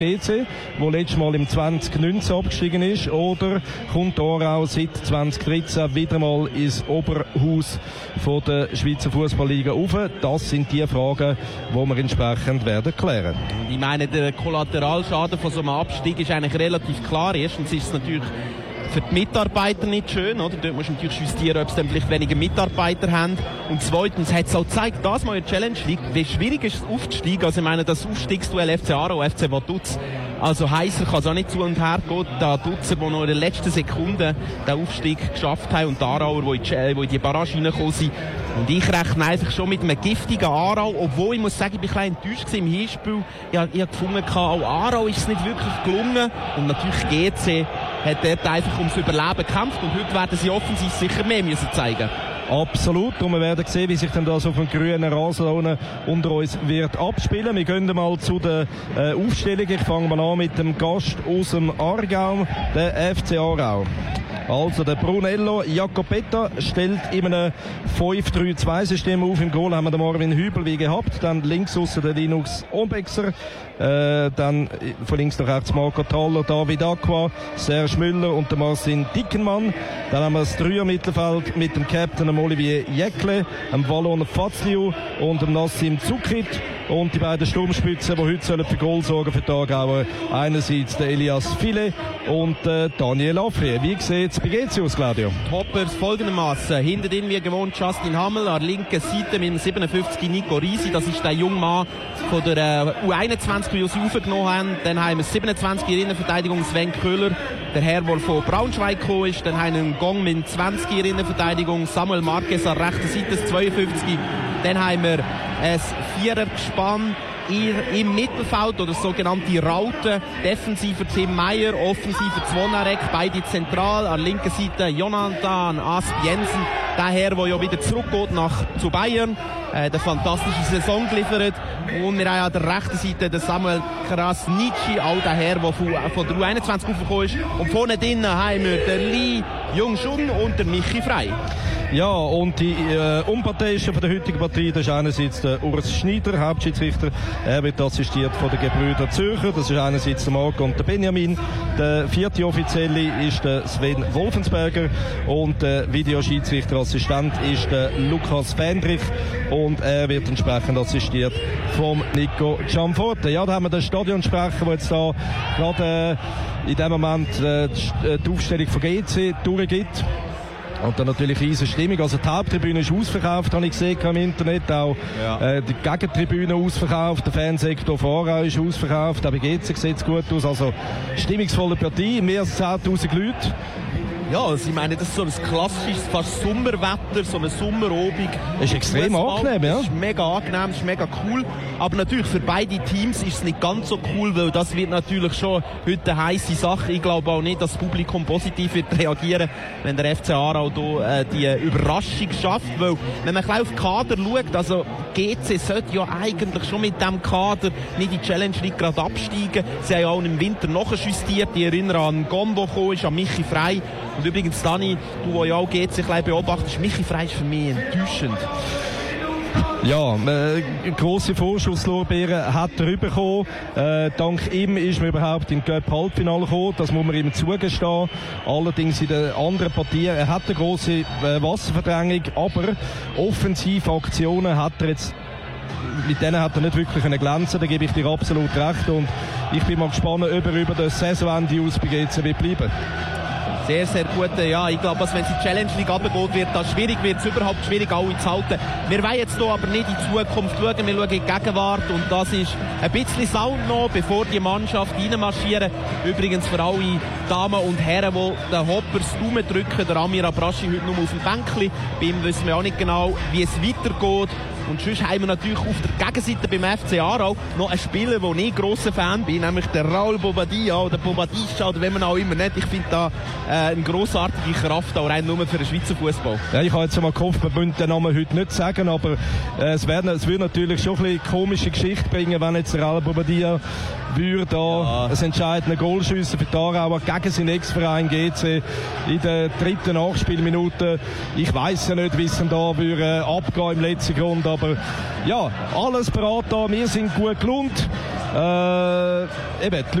GC, wo letztes Mal im 2019 abgestiegen ist, oder kommt Aarau seit 2013 wieder mal ins Oberhaus von der Schweizer Fußballliga rauf? Das sind die Fragen, die wir entsprechend werden klären. Ich meine, der Kollateralschaden von so einem Abstieg ist eigentlich relativ klar. Erstens ist es natürlich für die Mitarbeiter nicht schön, oder? Dort musst du natürlich justieren, ob sie dann vielleicht weniger Mitarbeiter haben. Und zweitens hat es auch gezeigt, dass man in der Challenge liegt, wie schwierig ist es aufzusteigen. Also ich meine, das Aufstiegsduell FC Aarau, FC Vaduz, also heißer kann es auch nicht zu und her gehen. Da Dutzend, die noch in der letzten Sekunde den Aufstieg geschafft haben und die Aarauer, die in die Barrage reingekommen sind. Und ich rechne einfach schon mit einem giftigen Aarau, obwohl ich muss sagen, ich war ein bisschen enttäuscht im Hinspiel. Ich habe gefunden, auch Aarau ist es nicht wirklich gelungen. Und natürlich GC hat dort einfach ums Überleben gekämpft. Und heute werden sie offensiv sicher mehr müssen zeigen. Absolut. Und wir werden sehen, wie sich dann das auf dem grünen Rasen unter uns wird abspielen. Wir gehen mal zu der Aufstellung. Ich fange mal an mit dem Gast aus dem Aargau, der FC Aarau. Also der Brunello Jacopetta stellt in einem 5-3-2-System auf. Im Goal haben wir den Marvin Hübel wie gehabt. Dann links aussen der Linux Ombexer. Dann von links nach rechts Marco Thaler, David Aqua, Serge Müller und der Marcin Dickenmann. Dann haben wir das Dreier-Mittelfeld mit dem Captain Olivier Jäckle, dem Wallon Fazliu und dem Nassim Zukrit. Und die beiden Sturmspitzen, die heute für Goal sorgen für die Aargauer. Einerseits der Elias File und Daniel Afri. Wie sieht es bei GC aus, Claudio? Hoppers folgendermaßen. Hinter denen wie gewohnt Justin Hammel, an der linken Seite mit dem 57 Nico Risi. Das ist der junge Mann von der U21, die sie aufgenommen haben. Dann haben wir 27 in Innenverteidigung Sven Köhler, der Herr, der von Braunschweig gekommen ist. Dann haben wir einen Gong mit 20 in Innenverteidigung, Samuel Marquez an der rechten Seite, 52. Dann haben wir ein Vierergespann im Mittelfeld oder sogenannte Raute. Defensiver Tim Meyer, offensiver Zvonarek, beide zentral. An der linken Seite Jonathan Asp Jensen, der Herr, der ja wieder zurückgeht zu Bayern. Der fantastische Saison geliefert. Und wir haben an der rechten Seite den Samuel Krasnitschi, auch der Herr, der von der U21 aufgekommen ist. Und vorne drinnen haben wir den Lee Jung-Shun und den Michi Frey. Ja, und die Unparteiischen von der heutigen Partie, das ist einerseits der Urs Schneider, Hauptschiedsrichter. Er wird assistiert von den Gebrüder Zürcher. Das ist einerseits der Marc und der Benjamin. Der vierte Offizielle ist der Sven Wolfensberger. Und der Videoschiedsrichterassistent ist der Lukas Fendrich. Und er wird entsprechend assistiert vom Nico Gianforte. Ja, da haben wir den Stadionsprecher, der jetzt da gerade in dem Moment die Aufstellung von GC durchgibt. Und dann natürlich riesige Stimmung. Also die Haupttribüne ist ausverkauft, habe ich gesehen im Internet. Auch die Gegentribüne ausverkauft, der Fansektor von Aarau ist ausverkauft. Auch bei GC sieht es gut aus. Also stimmungsvolle Partie, mehr als 10'000 Leute. Ja, also ich meine, das ist so ein klassisches, fast Sommerwetter, so eine Sommerobig. Ist extrem angenehm, ja. Das ist mega angenehm, das ist mega cool. Aber natürlich für beide Teams ist es nicht ganz so cool, weil das wird natürlich schon heute eine heisse Sache. Ich glaube auch nicht, dass das Publikum positiv wird reagieren, wenn der FC Aarau hier die Überraschung schafft. Weil, wenn man auf den Kader schaut, also GC sollte ja eigentlich schon mit diesem Kader nicht in die Challenge League gerade absteigen. Sie haben ja auch im Winter nachjustiert. Ich erinnere an Gombo gekommen ist, an Michi Frey. Und übrigens, Dani, du, der ja auch GC beobachtest, Michi Frey ist für mich enttäuschend. Ja, grosse Vorschusslorbeeren hat er bekommen. Dank ihm ist man überhaupt im Cup-Halbfinale gekommen. Das muss man ihm zugestehen. Allerdings in den anderen Partien, er hat eine grosse Wasserverdrängung, aber offensive Aktionen hat er jetzt, mit denen hat er nicht wirklich glänzen. Da gebe ich dir absolut recht. Und ich bin mal gespannt, ob er über das Saisonende aus bei GC wird bleiben. Sehr, sehr gut. Ja, ich glaube, wenn es in die Challenge League runtergeht, wird das schwierig, wird es überhaupt schwierig, alle zu halten. Wir wollen jetzt hier aber nicht in die Zukunft schauen, wir schauen in die Gegenwart und das ist ein bisschen Sound noch, bevor die Mannschaft reinmarschieren. Übrigens für alle Damen und Herren, die den Hoppers Daumen drücken, der Amir Abraschi heute nur auf dem Bänkli. Bei ihm wissen wir auch nicht genau, wie es weitergeht. Und sonst haben wir natürlich auf der Gegenseite beim FC Aarau noch einen Spieler, wo ich grosser Fan bin, nämlich der Raul Bobadilla oder Bobadilla oder wenn man auch immer nicht. Ich finde da eine grossartige Kraft, auch rein nur für den Schweizer Fußball. Ja, ich habe jetzt mal gehofft, man könnte den Namen heute nicht sagen, aber es würde natürlich schon ein bisschen komische Geschichte bringen, wenn jetzt der Raul Bobadilla würde da ein entscheidendes Goal schiessen für die Aarauer gegen seinen Ex-Verein GC in der dritten Nachspielminute. Ich weiss ja nicht, wie es denn da würde abgehen im letzten Grund, aber ja, alles parat da, wir sind gut gelohnt. Eben,